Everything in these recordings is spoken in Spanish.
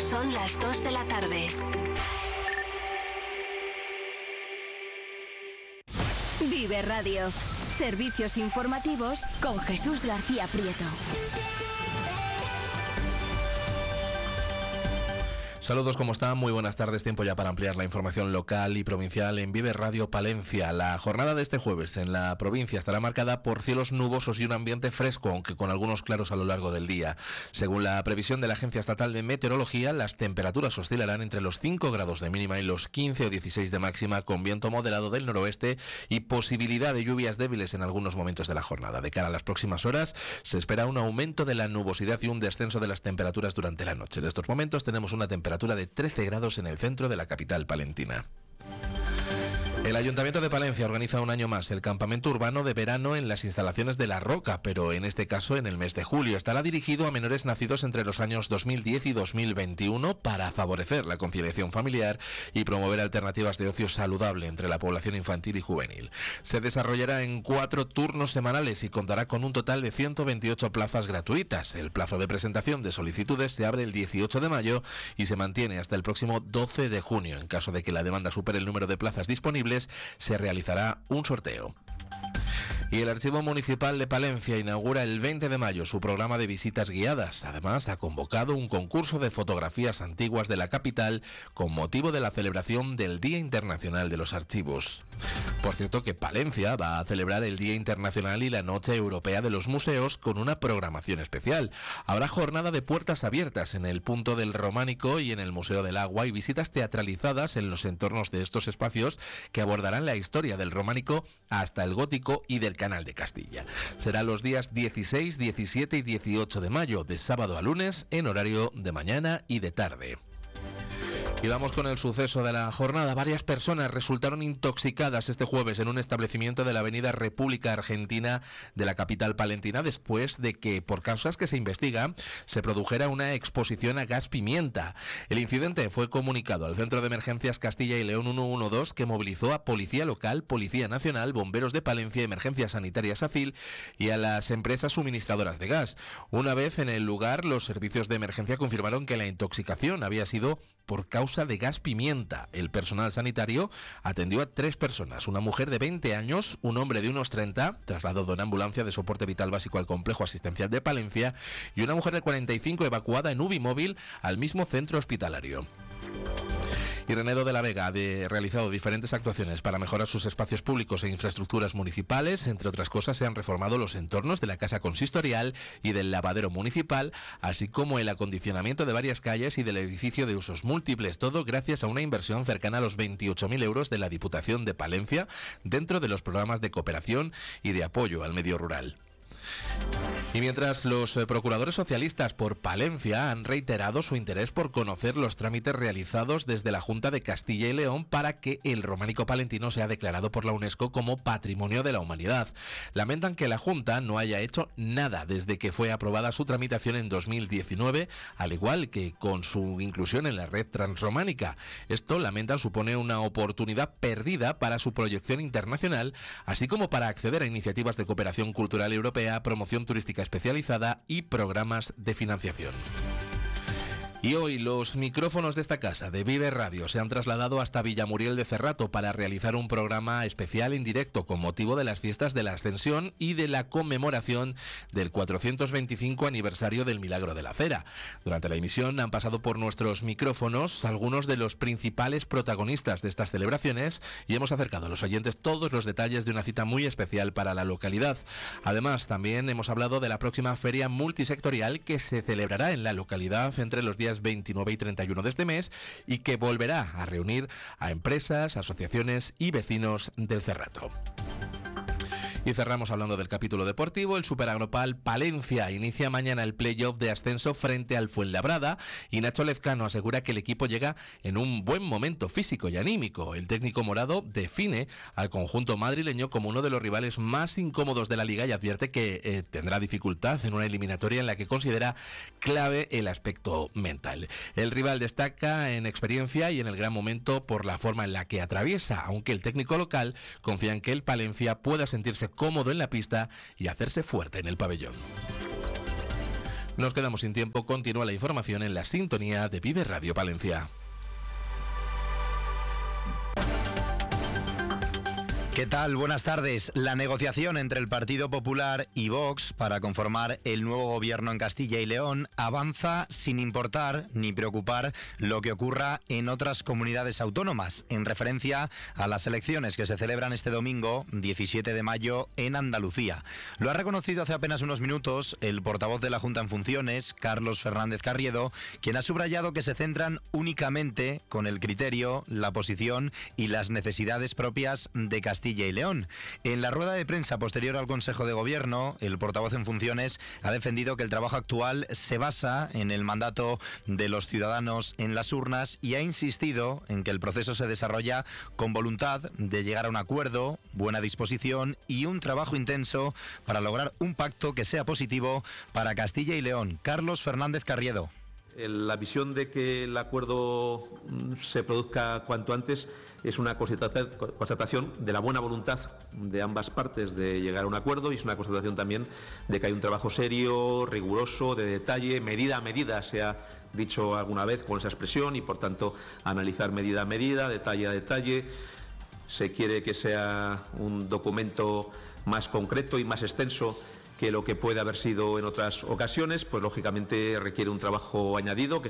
Son las 2 de la tarde. Vive Radio. Servicios informativos con Jesús García Prieto. Saludos, ¿cómo están? Muy buenas tardes. Tiempo ya para ampliar la información local y provincial en Vive Radio Palencia. La jornada de este jueves en la provincia estará marcada por cielos nubosos y un ambiente fresco, aunque con algunos claros a lo largo del día. Según la previsión de la Agencia Estatal de Meteorología, las temperaturas oscilarán entre los 5 grados de mínima y los 15 o 16 de máxima, con viento moderado del noroeste y posibilidad de lluvias débiles en algunos momentos de la jornada. De cara a las próximas horas, se espera un aumento de la nubosidad y un descenso de las temperaturas durante la noche. En estos momentos tenemos una temperatura de 13 grados en el centro de la capital palentina. El Ayuntamiento de Palencia organiza un año más el campamento urbano de verano en las instalaciones de La Roca, pero en este caso en el mes de julio. Estará dirigido a menores nacidos entre los años 2010 y 2021 para favorecer la conciliación familiar y promover alternativas de ocio saludable entre la población infantil y juvenil. Se desarrollará en 4 turnos semanales y contará con un total de 128 plazas gratuitas. El plazo de presentación de solicitudes se abre el 18 de mayo y se mantiene hasta el próximo 12 de junio. En caso de que la demanda supere el número de plazas disponibles, se realizará un sorteo. Y el Archivo Municipal de Palencia inaugura el 20 de mayo su programa de visitas guiadas. Además, ha convocado un concurso de fotografías antiguas de la capital con motivo de la celebración del Día Internacional de los Archivos. Por cierto que Palencia va a celebrar el Día Internacional y la Noche Europea de los Museos con una programación especial. Habrá jornada de puertas abiertas en el Punto del Románico y en el Museo del Agua y visitas teatralizadas en los entornos de estos espacios que abordarán la historia del románico hasta el gótico y del Canal de Castilla. Será los días 16, 17 y 18 de mayo, de sábado a lunes, en horario de mañana y de tarde. Y vamos con el suceso de la jornada. Varias personas resultaron intoxicadas este jueves en un establecimiento de la avenida República Argentina de la capital palentina después de que, por causas que se investigan, se produjera una exposición a gas pimienta. El incidente fue comunicado al Centro de Emergencias Castilla y León 112, que movilizó a Policía Local, Policía Nacional, Bomberos de Palencia, Emergencias Sanitarias AFIL y a las empresas suministradoras de gas. Una vez en el lugar, los servicios de emergencia confirmaron que la intoxicación había sido por causa de gas pimienta. El personal sanitario atendió a 3 personas, una mujer de 20 años, un hombre de unos 30, trasladado en ambulancia de soporte vital básico al complejo asistencial de Palencia, y una mujer de 45 evacuada en UBI móvil al mismo centro hospitalario. Y Renedo de la Vega ha realizado diferentes actuaciones para mejorar sus espacios públicos e infraestructuras municipales. Entre otras cosas, se han reformado los entornos de la casa consistorial y del lavadero municipal, así como el acondicionamiento de varias calles y del edificio de usos múltiples. Todo gracias a una inversión cercana a los 28.000 euros de la Diputación de Palencia dentro de los programas de cooperación y de apoyo al medio rural. Y mientras los procuradores socialistas por Palencia han reiterado su interés por conocer los trámites realizados desde la Junta de Castilla y León para que el románico palentino sea declarado por la UNESCO como Patrimonio de la Humanidad. Lamentan que la Junta no haya hecho nada desde que fue aprobada su tramitación en 2019, al igual que con su inclusión en la red transrománica. Esto, lamentan, supone una oportunidad perdida para su proyección internacional, así como para acceder a iniciativas de cooperación cultural europea, promoción turística especializada y programas de financiación. Y hoy los micrófonos de esta casa de Vive Radio se han trasladado hasta Villamuriel de Cerrato para realizar un programa especial en directo con motivo de las fiestas de la Ascensión y de la conmemoración del 425 aniversario del Milagro de la Cera. Durante la emisión han pasado por nuestros micrófonos algunos de los principales protagonistas de estas celebraciones y hemos acercado a los oyentes todos los detalles de una cita muy especial para la localidad. Además, también hemos hablado de la próxima feria multisectorial que se celebrará en la localidad entre los días 29 y 31 de este mes y que volverá a reunir a empresas, asociaciones y vecinos del Cerrato. Y cerramos hablando del capítulo deportivo. El Superagroupal Palencia inicia mañana el playoff de ascenso frente al Fuenlabrada y Nacho Lezcano asegura que el equipo llega en un buen momento físico y anímico. El técnico morado define al conjunto madrileño como uno de los rivales más incómodos de la liga y advierte que tendrá dificultad en una eliminatoria en la que considera clave el aspecto mental. El rival destaca en experiencia y en el gran momento por la forma en la que atraviesa, aunque el técnico local confía en que el Palencia pueda sentirse cómodo en la pista y hacerse fuerte en el pabellón. Nos quedamos sin tiempo, continúa la información en la sintonía de Vive Radio Palencia. ¿Qué tal? Buenas tardes. La negociación entre el Partido Popular y Vox para conformar el nuevo gobierno en Castilla y León avanza sin importar ni preocupar lo que ocurra en otras comunidades autónomas, en referencia a las elecciones que se celebran este domingo, 17 de mayo, en Andalucía. Lo ha reconocido hace apenas unos minutos el portavoz de la Junta en funciones, Carlos Fernández Carriedo, quien ha subrayado que se centran únicamente con el criterio, la posición y las necesidades propias de Castilla y León. En la rueda de prensa posterior al Consejo de Gobierno, el portavoz en funciones ha defendido que el trabajo actual se basa en el mandato de los ciudadanos en las urnas y ha insistido en que el proceso se desarrolla con voluntad de llegar a un acuerdo, buena disposición y un trabajo intenso para lograr un pacto que sea positivo para Castilla y León. Carlos Fernández Carriedo. La visión de que el acuerdo se produzca cuanto antes es una constatación de la buena voluntad de ambas partes de llegar a un acuerdo, y es una constatación también de que hay un trabajo serio, riguroso, de detalle, medida a medida, se ha dicho alguna vez con esa expresión, y por tanto analizar medida a medida, detalle a detalle. Se quiere que sea un documento más concreto y más extenso que lo que puede haber sido en otras ocasiones, pues lógicamente requiere un trabajo añadido.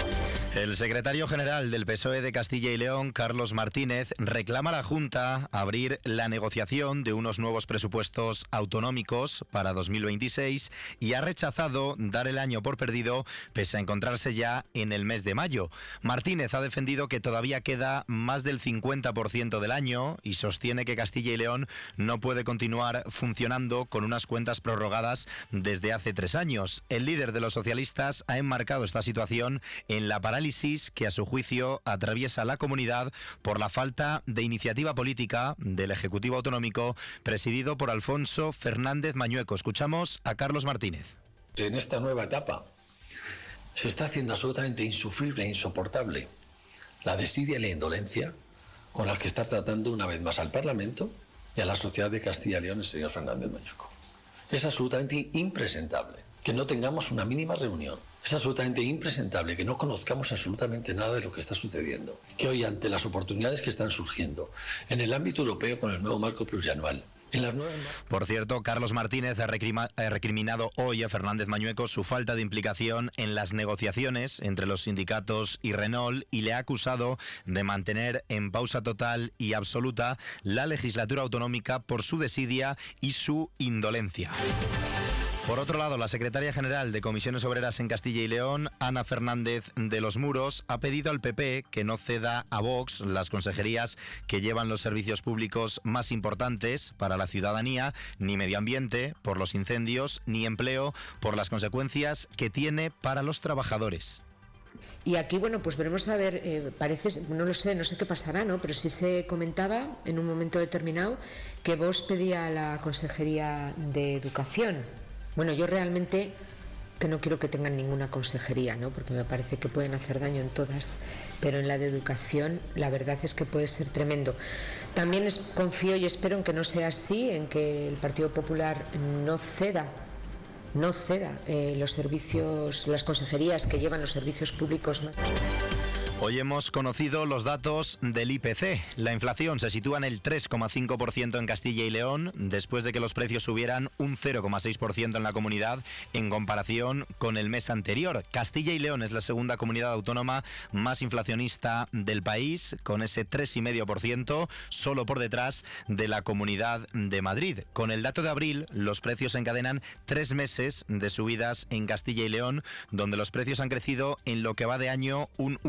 El secretario general del PSOE de Castilla y León, Carlos Martínez, reclama a la Junta abrir la negociación de unos nuevos presupuestos autonómicos para 2026 y ha rechazado dar el año por perdido pese a encontrarse ya en el mes de mayo. Martínez ha defendido que todavía queda más del 50% del año y sostiene que Castilla y León no puede continuar funcionando con unas cuentas prorrogadas desde hace 3 años. El líder de los socialistas ha enmarcado esta situación en la parálisis que a su juicio atraviesa la comunidad por la falta de iniciativa política del Ejecutivo Autonómico presidido por Alfonso Fernández Mañueco. Escuchamos a Carlos Martínez. En esta nueva etapa se está haciendo absolutamente insufrible e insoportable la desidia y la indolencia con las que está tratando una vez más al Parlamento y a la sociedad de Castilla y León el señor Fernández Mañueco. Es absolutamente impresentable que no tengamos una mínima reunión. Es absolutamente impresentable que no conozcamos absolutamente nada de lo que está sucediendo. Que hoy, ante las oportunidades que están surgiendo en el ámbito europeo con el nuevo marco plurianual, por cierto, Carlos Martínez ha recriminado hoy a Fernández Mañueco su falta de implicación en las negociaciones entre los sindicatos y Renault y le ha acusado de mantener en pausa total y absoluta la legislatura autonómica por su desidia y su indolencia. Por otro lado, la secretaria general de Comisiones Obreras en Castilla y León, Ana Fernández de los Muros, ha pedido al PP que no ceda a Vox las consejerías que llevan los servicios públicos más importantes para la ciudadanía, ni medio ambiente por los incendios, ni empleo por las consecuencias que tiene para los trabajadores. Y aquí, bueno, pues veremos a ver, parece, no sé qué pasará, ¿no? Pero sí se comentaba en un momento determinado que Vox pedía a la Consejería de Educación. Bueno, yo realmente que no quiero que tengan ninguna consejería, ¿no? Porque me parece que pueden hacer daño en todas, pero en la de educación la verdad es que puede ser tremendo. También confío y espero en que no sea así, en que el Partido Popular no ceda los servicios, las consejerías que llevan los servicios públicos más. Hoy hemos conocido los datos del IPC. La inflación se sitúa en el 3,5% en Castilla y León, después de que los precios subieran un 0,6% en la comunidad en comparación con el mes anterior. Castilla y León es la segunda comunidad autónoma más inflacionista del país, con ese 3,5%, solo por detrás de la Comunidad de Madrid. Con el dato de abril, los precios encadenan 3 meses de subidas en Castilla y León, donde los precios han crecido en lo que va de año un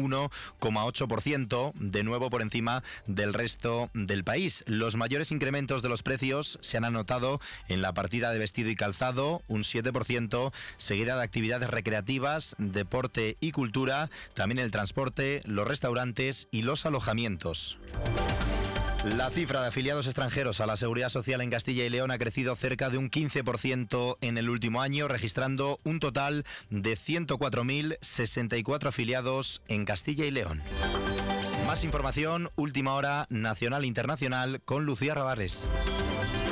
1,8%, de nuevo por encima del resto del país. Los mayores incrementos de los precios se han anotado en la partida de vestido y calzado, un 7%, seguida de actividades recreativas, deporte y cultura, también el transporte, los restaurantes y los alojamientos. La cifra de afiliados extranjeros a la Seguridad Social en Castilla y León ha crecido cerca de un 15% en el último año, registrando un total de 104.064 afiliados en Castilla y León. Más información, última hora, nacional e internacional, con Lucía Rabares.